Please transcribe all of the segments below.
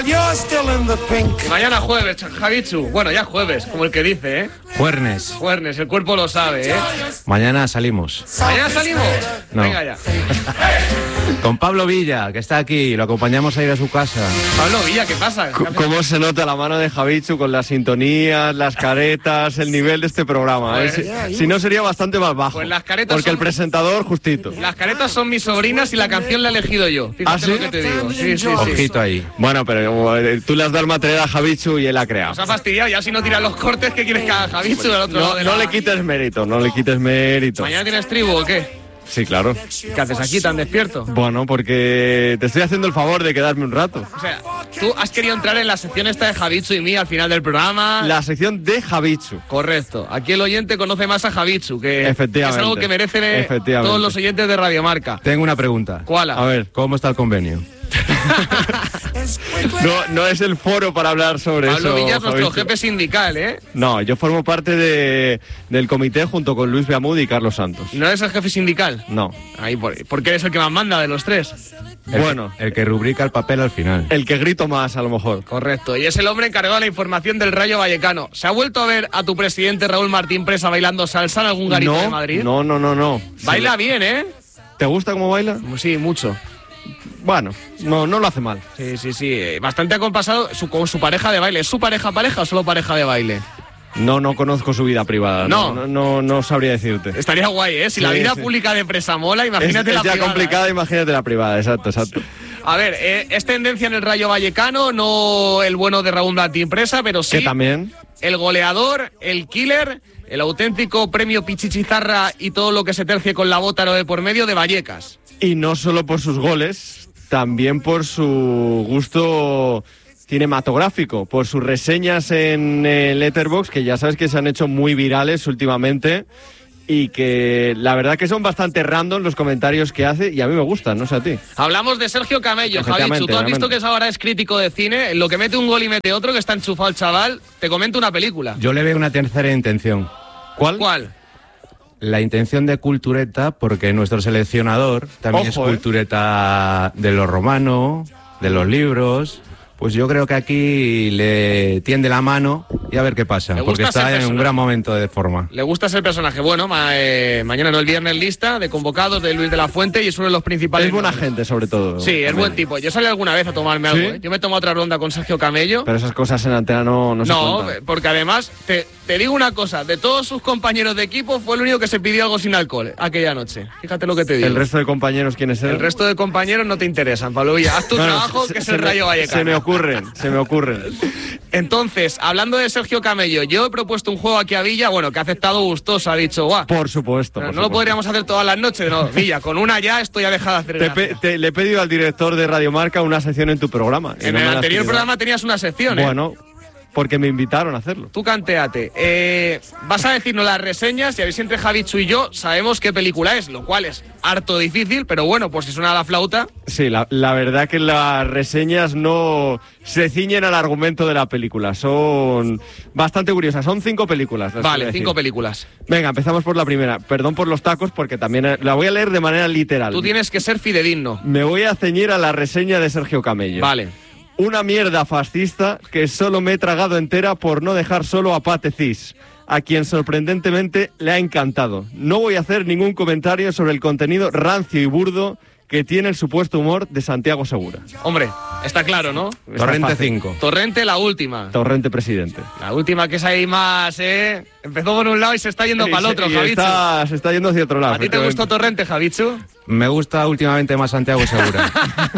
Y mañana jueves, Javichu. Bueno, ya jueves, como el que dice, ¿eh? Juernes. Juernes, el cuerpo lo sabe, ¿eh? Mañana salimos. ¿Mañana salimos? No. Venga ya. Con Pablo Villa, que está aquí, lo acompañamos a ir a su casa. Pablo Villa, ¿qué pasa? ¿Cómo se nota la mano de Javichu con las sintonías, las caretas, el nivel de este programa? Pues, si no, sería bastante más bajo. Pues las caretas porque son... el presentador, justito. Las caretas son mis sobrinas y la canción la he elegido yo. Fíjate. ¿Ah, sí? Lo que te digo. Sí. Ojito ahí. Bueno, pero tú le has dado el material a Javichu y él ha creado. Nos ha fastidiado, ya si no tiran los cortes, ¿qué quieres que haga Javichu del otro lado de la... No le quites mérito, no le quites mérito. ¿Mañana tienes tribu o qué? Sí, claro. ¿Qué haces aquí tan despierto? Bueno, porque te estoy haciendo el favor de quedarme un rato. O sea, tú has querido entrar en la sección esta de Javichu y mí al final del programa. La sección de Javichu. Correcto. Aquí el oyente conoce más a Javichu, que Efectivamente. es algo que merecen todos los oyentes de Radiomarca. Tengo una pregunta. ¿Cuál? A ver. ¿Cómo está el convenio? No es el foro para hablar sobre Pablo eso. Villa es nuestro Javichu. jefe sindical, ¿eh? No, yo formo parte del comité junto con Luis Beamud y Carlos Santos. ¿No eres el jefe sindical? No. Ahí, porque eres el que más manda de los tres. El que rubrica el papel al final. El que grito más, a lo mejor. Correcto. Y es el hombre encargado de la información del Rayo Vallecano. ¿Se ha vuelto a ver a tu presidente Raúl Martín Presa bailando salsa en algún garito de Madrid? No. Baila bien, ¿eh? ¿Te gusta cómo baila? Sí, mucho. Bueno, no lo hace mal. Sí. Bastante acompasado con su pareja de baile. ¿Es su pareja o solo pareja de baile? No conozco su vida privada. No sabría decirte. Estaría guay, ¿eh? Si la vida pública de Presa mola, imagínate la es ya privada. complicada, imagínate la privada, exacto. A ver, es tendencia en el Rayo Vallecano, no el bueno de Raúl Martín Presa, pero sí... Que también... El goleador, el killer, el auténtico premio Pichichizarra y todo lo que se tercie con la bota de por medio de Vallecas. Y no solo por sus goles, también por su gusto cinematográfico, por sus reseñas en Letterboxd, que ya sabes que se han hecho muy virales últimamente y que la verdad que son bastante random los comentarios que hace y a mí me gustan, no sé a ti. Hablamos de Sergio Camello, Javichu. Tú has visto que ahora es crítico de cine, en lo que mete un gol y mete otro, que está enchufado el chaval, te comento una película. Yo le veo una tercera intención. ¿Cuál? La intención de cultureta, porque nuestro seleccionador también es cultureta de lo romano, de los libros. Pues yo creo que aquí le tiende la mano y a ver qué pasa, porque está en un gran momento de forma. Le gusta ser personaje. Bueno, mañana no, el viernes lista de convocados de Luis de la Fuente y es uno de los principales. Es buena gente, sobre todo. Sí, es buen tipo. Yo salí alguna vez a tomarme algo, ¿eh? Yo me tomo otra ronda con Sergio Camello. Pero esas cosas en antena no se cuentan. No, porque además, te digo una cosa, de todos sus compañeros de equipo fue el único que se pidió algo sin alcohol aquella noche. Fíjate lo que te digo. ¿El resto de compañeros quiénes eran? El resto de compañeros no te interesan, Pablo Villa. Haz tu trabajo, que es el Rayo Vallecano. Se me ocurren. Entonces, hablando de Sergio Camello, yo he propuesto un juego aquí a Villa, bueno, que ha aceptado gustoso, ha dicho, guau. Por supuesto. No lo podríamos hacer todas las noches, no, Villa, con una ya esto ya deja de hacer. Le he pedido al director de Radiomarca una sección en tu programa. En el anterior programa tenías una sección, ¿eh? Bueno, porque me invitaron a hacerlo. Tú cantéate. Vas a decirnos las reseñas y a ver si entre Javichu y yo sabemos qué película es, lo cual es harto difícil, pero bueno, por si suena la flauta. Sí, la verdad que las reseñas no se ciñen al argumento de la película, son bastante curiosas, son 5 películas. Vale, 5 películas. Venga, empezamos por la primera, perdón por los tacos porque también la voy a leer de manera literal. Tú tienes que ser fidedigno. Me voy a ceñir a la reseña de Sergio Camello. Vale. Una mierda fascista que solo me he tragado entera por no dejar solo a Pate Cis, a quien sorprendentemente le ha encantado. No voy a hacer ningún comentario sobre el contenido rancio y burdo que tiene el supuesto humor de Santiago Segura. Hombre, está claro, ¿no? Torrente 5. Torrente la última. Torrente presidente. La última que es ahí más, ¿eh? Empezó por un lado y se está yendo para el otro, Javichu. Se está yendo hacia otro lado. ¿A ti te gustó Torrente, Javichu? Me gusta últimamente más Santiago Segura.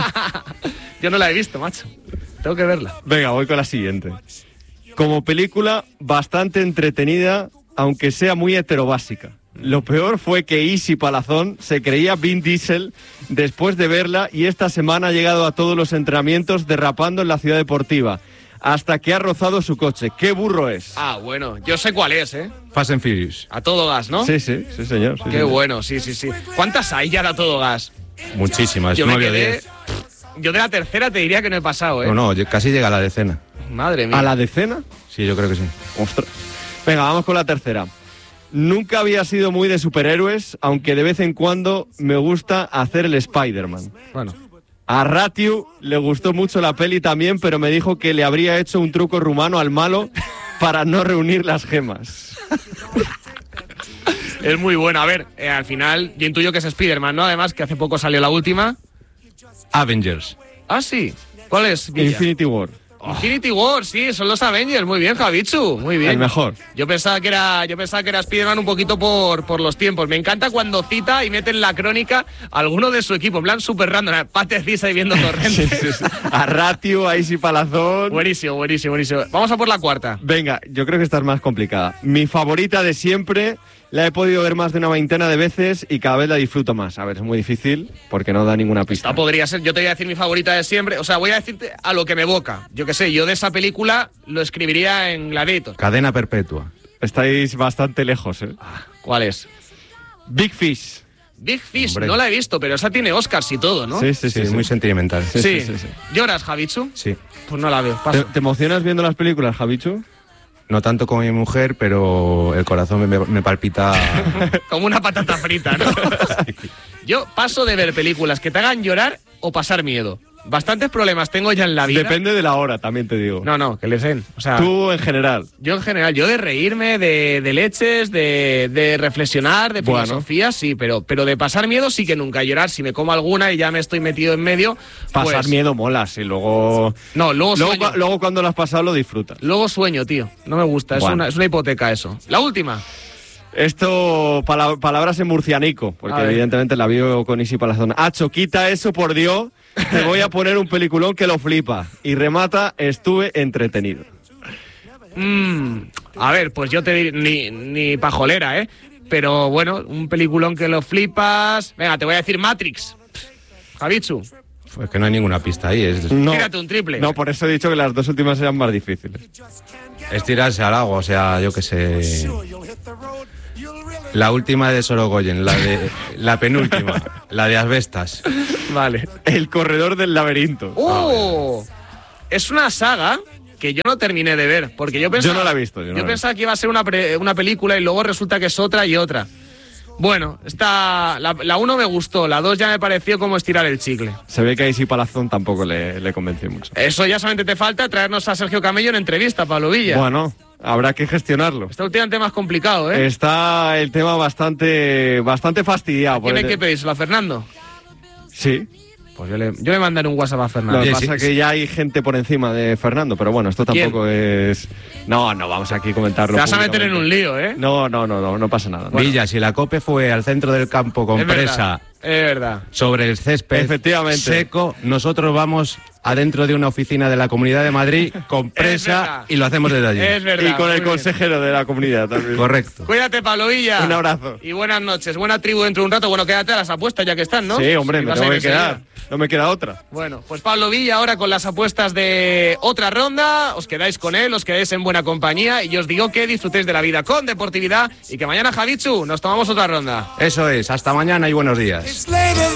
Yo no la he visto, macho. Tengo que verla. Venga, voy con la siguiente. Como película, bastante entretenida, aunque sea muy heterobásica. Lo peor fue que Isi Palazón se creía Vin Diesel después de verla y esta semana ha llegado a todos los entrenamientos derrapando en la ciudad deportiva, hasta que ha rozado su coche. ¡Qué burro es! Ah, bueno, yo sé cuál es, ¿eh? Fast and Furious. A todo gas, ¿no? Sí, señor. Sí, Qué bueno, sí. ¿Cuántas hay ya de a todo gas? Muchísimas, yo 9 o 10. Yo de la tercera te diría que no he pasado, ¿eh? No, casi llega a la decena. Madre mía. ¿A la decena? Sí, yo creo que sí. Ostras. Venga, vamos con la tercera. Nunca había sido muy de superhéroes, aunque de vez en cuando me gusta hacer el Spider-Man. Bueno, A Ratiu le gustó mucho la peli también, pero me dijo que le habría hecho un truco rumano al malo para no reunir las gemas. Es muy bueno. A ver, al final yo intuyo que es Spider-Man, ¿no? Además, que hace poco salió la última. Avengers. Ah, sí. ¿Cuál es, Villa? Infinity War. Infinity War, sí, son los Avengers. Muy bien, Javichu, muy bien. El mejor. Yo pensaba que era Spider-Man un poquito por los tiempos. Me encanta cuando cita y mete en la crónica a alguno de su equipo, en plan super random. Pate Cisa y viendo Torrente. Sí. A Ratiu, a Isi Palazón. Buenísimo. Vamos a por la cuarta. Venga, yo creo que esta es más complicada. Mi favorita de siempre, la he podido ver más de una veintena de veces y cada vez la disfruto más. A ver, es muy difícil porque no da ninguna pista. Esta podría ser, yo te voy a decir mi favorita de siempre. O sea, voy a decirte a lo que me evoca. Yo qué sé, yo de esa película lo escribiría en Gladiator. Cadena perpetua. Estáis bastante lejos, ¿eh? ¿Cuál es? Big Fish. Big Fish, Hombre. no la he visto, pero esa tiene Oscars y todo, ¿no? Sí. Sí, muy sentimental. Sí. ¿Lloras, Javichu? Sí. Pues no la veo. Paso. ¿Te emocionas viendo las películas, Javichu? No tanto como mi mujer, pero el corazón me palpita. Como una patata frita, ¿no? Yo paso de ver películas que te hagan llorar o pasar miedo. Bastantes problemas tengo ya en la vida. Depende de la hora, también te digo. No, que les den. O sea, Tú en general. yo en general, yo de reírme, de leches, de reflexionar, de Bueno. filosofía, sí, pero de pasar miedo sí que nunca. Llorar, si me como alguna y ya me estoy metido en medio, Pasar pues, miedo molas y luego... No, luego sueño. Luego cuando lo has pasado lo disfrutas. Luego sueño, tío. No me gusta, Bueno. es una hipoteca eso. La última. Esto, palabras en murcianico, porque A ver. evidentemente la vio con Isi Palazón. Acho, quita eso, por Dios, te voy a poner un peliculón que lo flipa. Y remata, estuve entretenido. A ver, pues yo te diré, ni pajolera, ¿eh? Pero bueno, un peliculón que lo flipas. Venga, te voy a decir Matrix. Javichu, Pues que no hay ninguna pista ahí. Es tírate un triple. No, por eso he dicho que las dos últimas eran más difíciles. tirarse al agua, o sea, yo qué sé. La última de Sorogoyen, la penúltima, la de Asbestas. Vale. El corredor del laberinto. Es una saga que yo no terminé de ver, porque yo pensaba... Yo no la he visto. Yo pensaba que iba a ser una película y luego resulta que es otra y otra. Bueno, la 1 me gustó, la 2 ya me pareció como estirar el chicle. Se ve que a Isi Palazón tampoco le convenció mucho. Eso ya solamente te falta traernos a Sergio Camello en entrevista, Pablo Villa. Bueno, habrá que gestionarlo. Está últimamente más complicado, ¿eh? Está el tema bastante fastidiado. ¿Quién hay que pedírselo a Fernando? Sí. Pues yo le mandaré un WhatsApp a Fernando. Lo que Oye, pasa sí, que ya hay gente por encima de Fernando, pero bueno, esto tampoco es... No vamos aquí a comentarlo. Te vas a meter en un lío, ¿eh? No pasa nada. Villa, si la COPE fue al centro del campo con Es verdad, presa es verdad. sobre el césped Efectivamente. seco, nosotros vamos adentro de una oficina de la Comunidad de Madrid con verdad. presa y lo hacemos desde allí. Es verdad. Y con muy el bien. consejero de la comunidad también. Correcto. Cuídate, Pablo Villa. Un abrazo. Y buenas noches. Buena tribu dentro de un rato. Bueno, quédate a las apuestas ya que están, ¿no? Sí, hombre, Si me vas a tengo ir que enseguida. quedar. No me queda otra. Bueno, pues Pablo Villa ahora con las apuestas de otra ronda. Os quedáis con él, os quedáis en buena compañía. Y yo os digo que disfrutéis de la vida con deportividad y que mañana, Javichu, nos tomamos otra ronda. Eso es. Hasta mañana y buenos días.